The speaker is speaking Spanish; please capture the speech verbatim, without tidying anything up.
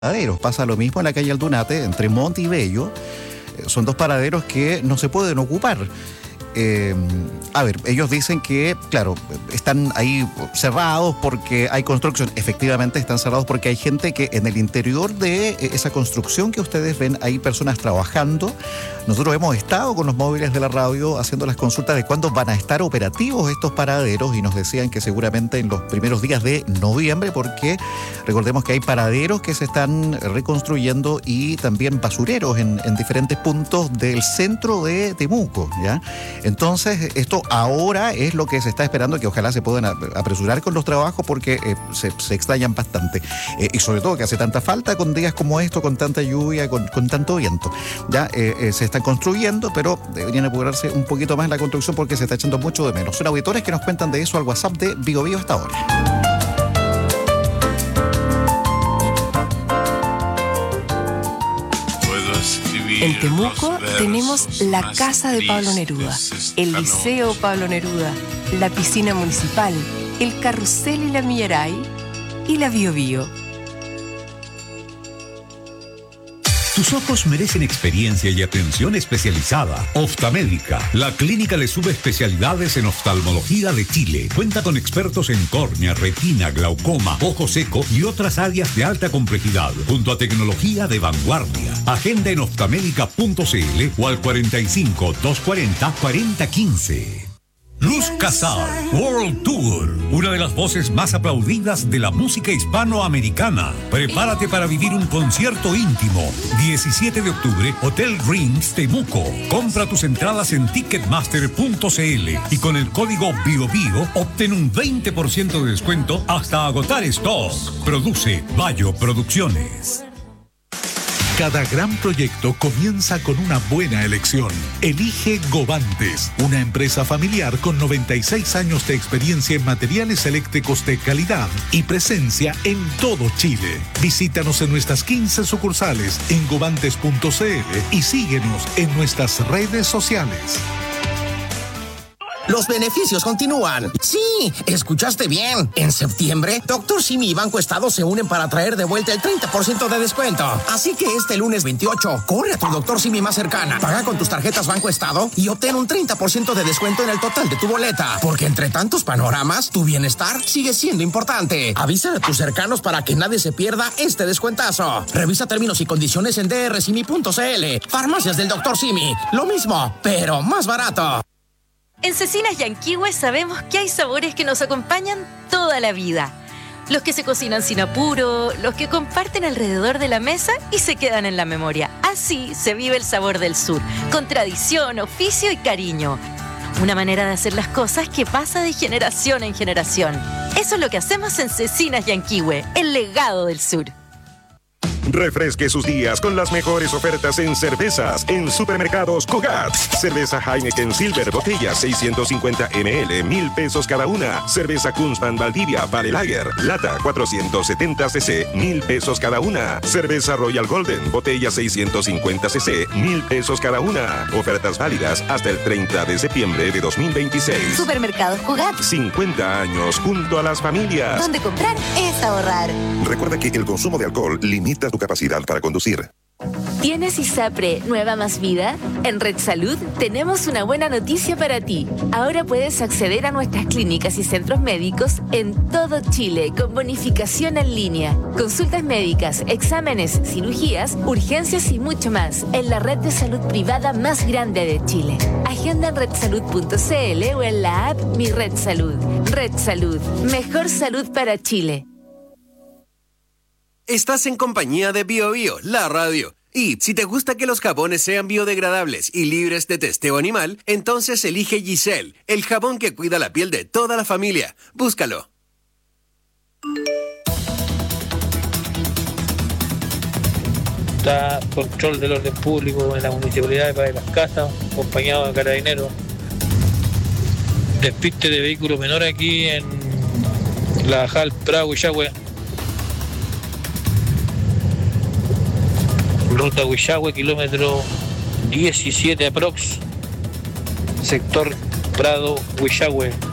paraderos. Pasa lo mismo en la calle Aldunate, entre Monte y Bello. Son dos paraderos que no se pueden ocupar. Eh, a ver, ellos dicen que, claro, están ahí cerrados porque hay construcción. Efectivamente están cerrados porque hay gente que en el interior de esa construcción que ustedes ven, hay personas trabajando. Nosotros hemos estado con los móviles de la radio haciendo las consultas de cuándo van a estar operativos estos paraderos y nos decían que seguramente en los primeros días de noviembre, porque recordemos que hay paraderos que se están reconstruyendo y también basureros en, en diferentes puntos del centro de Temuco, ¿ya? Entonces, esto ahora es lo que se está esperando, que ojalá se puedan apresurar con los trabajos porque eh, se, se extrañan bastante. Eh, y sobre todo que hace tanta falta con días como esto, con tanta lluvia, con, con tanto viento. Ya eh, eh, se están construyendo, pero deberían apurarse un poquito más la construcción porque se está echando mucho de menos. Son auditores que nos cuentan de eso al WhatsApp de Bio Bio hasta ahora. En Temuco tenemos la Casa de Pablo Neruda, el Liceo Pablo Neruda, la piscina municipal, el carrusel y la Millaray y la Bio Bio. Tus ojos merecen experiencia y atención especializada. Oftamédica, la clínica de subespecialidades en oftalmología de Chile. Cuenta con expertos en córnea, retina, glaucoma, ojo seco y otras áreas de alta complejidad, junto a tecnología de vanguardia. Agenda en oftamédica punto cl o al cuarenta y cinco, doscientos cuarenta, cuarenta quince. Luz Casal World Tour, una de las voces más aplaudidas de la música hispanoamericana. Prepárate para vivir un concierto íntimo. diecisiete de octubre, Hotel Rings Temuco. Compra tus entradas en ticketmaster punto cl y con el código BioBio obtén un veinte por ciento de descuento hasta agotar stock. Produce Bayo Producciones. Cada gran proyecto comienza con una buena elección. Elige Govantes, una empresa familiar con noventa y seis años de experiencia en materiales eléctricos de calidad y presencia en todo Chile. Visítanos en nuestras quince sucursales en govantes punto cl y síguenos en nuestras redes sociales. Los beneficios continúan. Sí, escuchaste bien. En septiembre, Doctor Simi y Banco Estado se unen para traer de vuelta el treinta por ciento de descuento. Así que este lunes veintiocho, corre a tu Doctor Simi más cercana, paga con tus tarjetas Banco Estado y obtén un treinta por ciento de descuento en el total de tu boleta. Porque entre tantos panoramas, tu bienestar sigue siendo importante. Avisa a tus cercanos para que nadie se pierda este descuentazo. Revisa términos y condiciones en d r simi punto cl. Farmacias del Doctor Simi. Lo mismo, pero más barato. En Cecinas Yanquihue sabemos que hay sabores que nos acompañan toda la vida. Los que se cocinan sin apuro, los que comparten alrededor de la mesa y se quedan en la memoria. Así se vive el sabor del sur, con tradición, oficio y cariño. Una manera de hacer las cosas que pasa de generación en generación. Eso es lo que hacemos en Cecinas Yanquihue, el legado del sur. Refresque sus días con las mejores ofertas en cervezas en Supermercados Cugat. Cerveza Heineken Silver, botella seiscientos cincuenta mililitros, mil pesos cada una. Cerveza Kunzman Valdivia Vale Lager, lata cuatrocientos setenta centilitros, mil pesos cada una. Cerveza Royal Golden, botella seiscientos cincuenta centilitros, mil pesos cada una. Ofertas válidas hasta el treinta de septiembre de dos mil veintiséis. Supermercados Cugat. cincuenta años junto a las familias. Donde comprar es ahorrar. Recuerda que el consumo de alcohol limita tu capacidad para conducir. ¿Tienes ISAPRE Nueva Más Vida? En Red Salud tenemos una buena noticia para ti. Ahora puedes acceder a nuestras clínicas y centros médicos en todo Chile con bonificación en línea. Consultas médicas, exámenes, cirugías, urgencias y mucho más en la red de salud privada más grande de Chile. Agenda en red salud punto cl o en la app Mi Red Salud. Red Salud, mejor salud para Chile. Estás en compañía de Bio Bio, la radio. Y si te gusta que los jabones sean biodegradables y libres de testeo animal, entonces elige Giselle, el jabón que cuida la piel de toda la familia. Búscalo. Está control del orden público en la municipalidad de Padre Las Casas, acompañado de carabineros. Despiste de vehículo menor aquí en la Jal Prado Huillahue. Ruta Huillahue, kilómetro diecisiete aprox, sector Prado Huillahue.